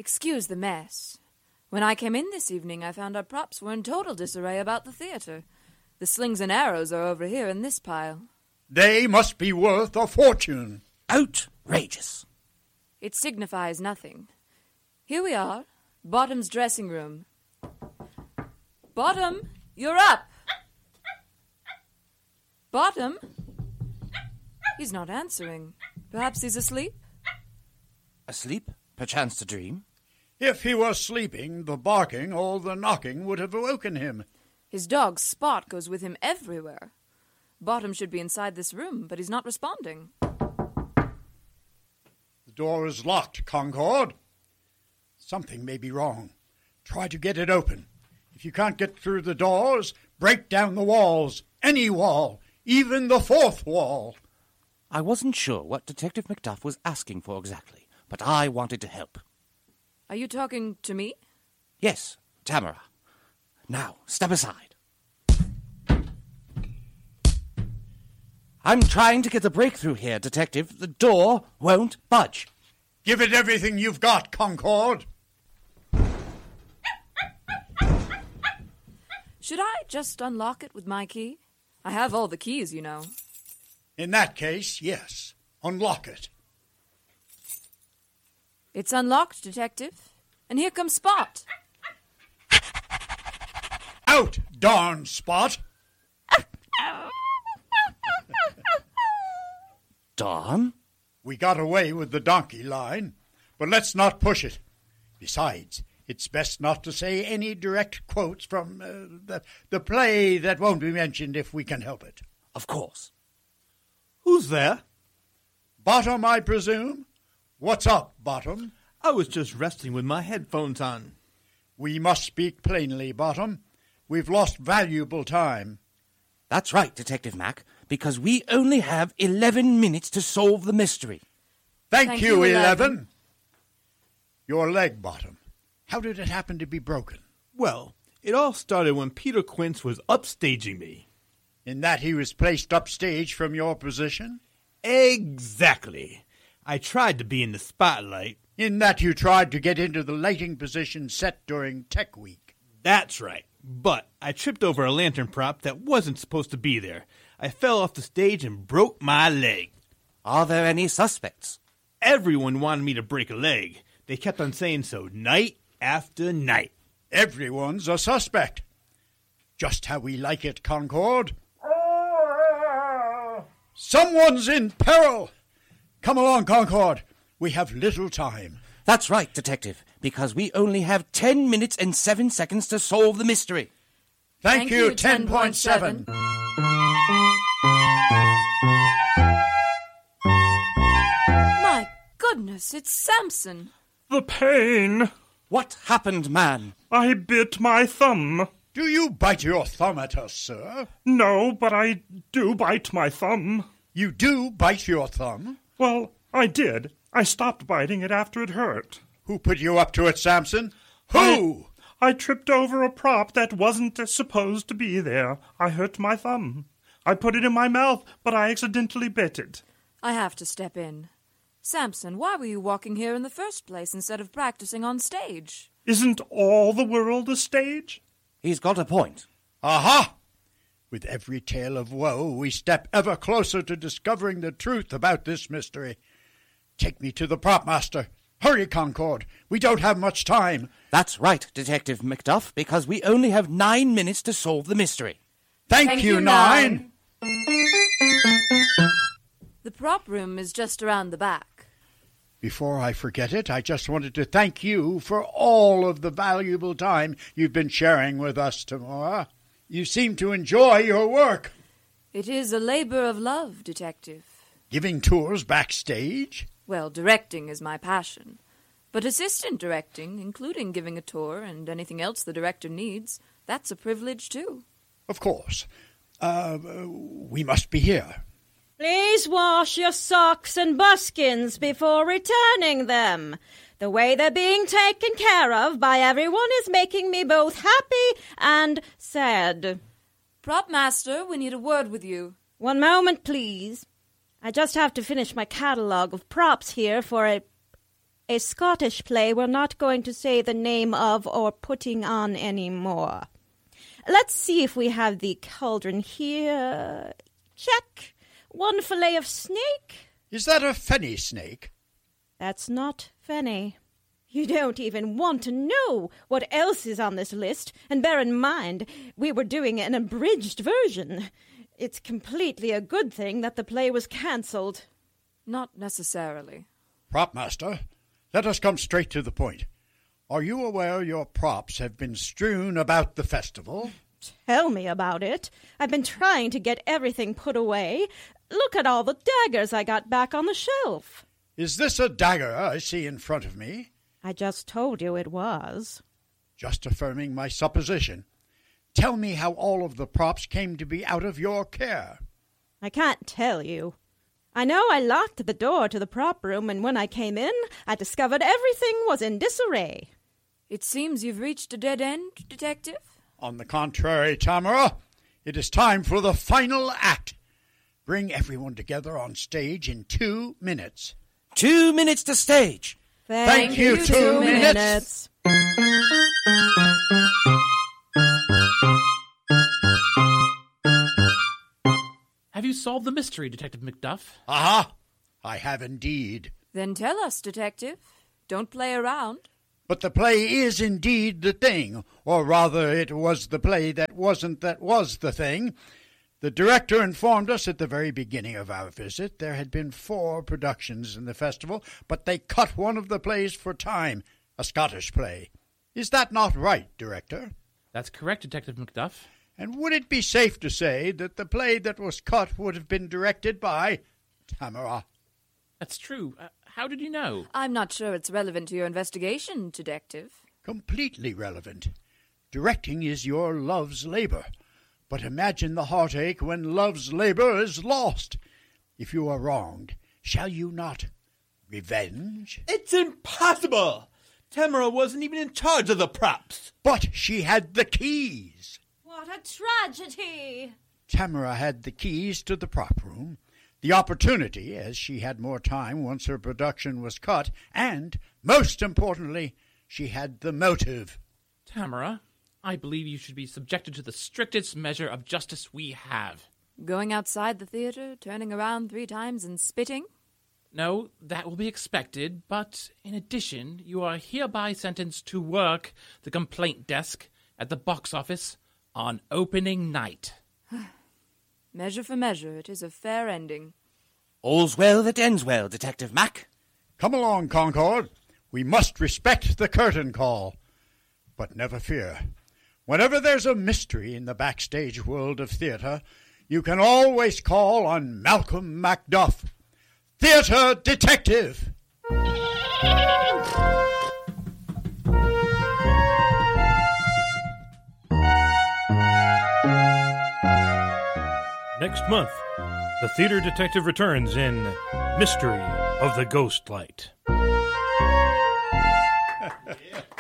Excuse the mess. When I came in this evening, I found our props were in total disarray about the theater. The slings and arrows are over here in this pile. They must be worth a fortune. Outrageous. It signifies nothing. Here we are, Bottom's dressing room. Bottom, you're up! Bottom? He's not answering. Perhaps he's asleep? Asleep? Perchance to dream? If he were sleeping, the barking or the knocking would have awoken him. His dog Spot goes with him everywhere. Bottom should be inside this room, but he's not responding. The door is locked, Concord. Something may be wrong. Try to get it open. If you can't get through the doors, break down the walls. Any wall, even the fourth wall. I wasn't sure what Detective Macduff was asking for exactly, but I wanted to help. Are you talking to me? Yes, Tamara. Now, step aside. I'm trying to get a breakthrough here, Detective. The door won't budge. Give it everything you've got, Concord. Should I just unlock it with my key? I have all the keys, you know. In that case, yes. Unlock it. It's unlocked, Detective. And here comes Spot. Out, darn Spot! Dawn? We got away with the donkey line, but let's not push it. Besides, it's best not to say any direct quotes from the play that won't be mentioned if we can help it. Of course. Who's there? Bottom, I presume? What's up, Bottom? I was just resting with my headphones on. We must speak plainly, Bottom. We've lost valuable time. That's right, Detective Mac, because we only have 11 minutes to solve the mystery. Thank you, 11. Your leg, Bottom. How did it happen to be broken? Well, it all started when Peter Quince was upstaging me. In that he was placed upstage from your position? Exactly. I tried to be in the spotlight. In that you tried to get into the lighting position set during Tech Week. That's right. But I tripped over a lantern prop that wasn't supposed to be there. I fell off the stage and broke my leg. Are there any suspects? Everyone wanted me to break a leg. They kept on saying so night after night. Everyone's a suspect. Just how we like it, Concord. Someone's in peril. Come along, Concord. We have little time. That's right, Detective, because we only have 10 minutes and 7 seconds to solve the mystery. Thank you, 10.7. My goodness, it's Samson. The pain. What happened, man? I bit my thumb. Do you bite your thumb at us, sir? No, but I do bite my thumb. You do bite your thumb? Well, I did. I stopped biting it after it hurt. Who put you up to it, Samson? Who? I tripped over a prop that wasn't supposed to be there. I hurt my thumb. I put it in my mouth, but I accidentally bit it. I have to step in. Samson, why were you walking here in the first place instead of practicing on stage? Isn't all the world a stage? He's got a point. Aha! With every tale of woe, we step ever closer to discovering the truth about this mystery. Take me to the prop master. Hurry, Concord. We don't have much time. That's right, Detective Macduff, because we only have 9 minutes to solve the mystery. Thank you, 9. The prop room is just around the back. Before I forget it, I just wanted to thank you for all of the valuable time you've been sharing with us, Tamara. You seem to enjoy your work. It is a labor of love, Detective. Giving tours backstage? Well, directing is my passion. But assistant directing, including giving a tour and anything else the director needs, that's a privilege, too. Of course. We must be here. Please wash your socks and buskins before returning them. The way they're being taken care of by everyone is making me both happy and sad. Prop master, we need a word with you. One moment, please. I just have to finish my catalog of props here for a a Scottish play we're not going to say the name of or putting on anymore. Let's see if we have the cauldron here. Check. 1 fillet of snake. Is that a fenny snake? That's not fenny. You don't even want to know what else is on this list, and bear in mind, we were doing an abridged version. It's completely a good thing that the play was cancelled. Not necessarily. Propmaster, let us come straight to the point. Are you aware your props have been strewn about the festival? Tell me about it. I've been trying to get everything put away. Look at all the daggers I got back on the shelf. Is this a dagger I see in front of me? I just told you it was. Just affirming my supposition. Tell me how all of the props came to be out of your care. I can't tell you. I know I locked the door to the prop room, and when I came in, I discovered everything was in disarray. It seems you've reached a dead end, Detective. On the contrary, Tamara, it is time for the final act. Bring everyone together on stage in 2 minutes. 2 minutes to stage. Thank you, 2 minutes. Have you solved the mystery, Detective Macduff? Aha! I have indeed. Then tell us, Detective. Don't play around. But the play is indeed the thing, or rather it was the play that was the thing. The director informed us at the very beginning of our visit there had been 4 productions in the festival, but they cut one of the plays for time, a Scottish play. Is that not right, Director? That's correct, Detective Macduff. And would it be safe to say that the play that was cut would have been directed by Tamara? That's true. How did you know? I'm not sure it's relevant to your investigation, Detective. Completely relevant. Directing is your love's labor. But imagine the heartache when love's labor is lost. If you are wronged, shall you not revenge? It's impossible! Tamara wasn't even in charge of the props. But she had the keys. What a tragedy! Tamara had the keys to the prop room, the opportunity, as she had more time once her production was cut, and, most importantly, she had the motive. Tamara, I believe you should be subjected to the strictest measure of justice we have. Going outside the theater, turning around 3 times and spitting? No, that will be expected, but in addition, you are hereby sentenced to work the complaint desk at the box office on opening night. Measure for measure, it is a fair ending. All's well that ends well, Detective Mac. Come along, Concord. We must respect the curtain call. But never fear. Whenever there's a mystery in the backstage world of theater, you can always call on Malcolm Macduff, Theater Detective. Next month, the Theater Detective returns in Mystery of the Ghost Light.